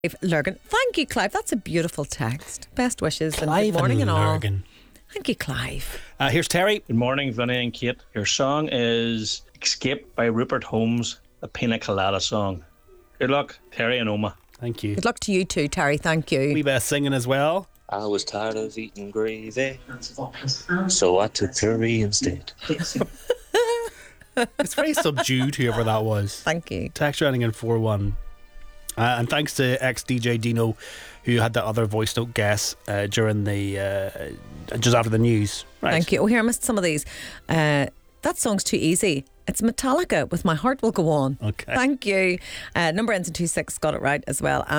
Lurgan. Thank you, Clive. That's a beautiful text. Best wishes and Clive good morning and all. Lurgan. Thank you, Clive. Here's Terry. Good morning, Vinny and Kate. Your song is Escape by Rupert Holmes, the Pina Colada song. Good luck, Terry and Oma. Thank you. Good luck to you too, Terry. Thank you. We best singing as well. I was tired of eating gravy, so I took curry instead. It's very subdued, whoever that was. Thank you. Text running in 4-1. And thanks to ex-DJ Dino, who had that other voice note guess during the just after the news. Right. Thank you. Oh, here, I missed some of these. That song's too easy. It's Metallica with My Heart Will Go On. Okay. Thank you. Number ends in 26, got it right as well.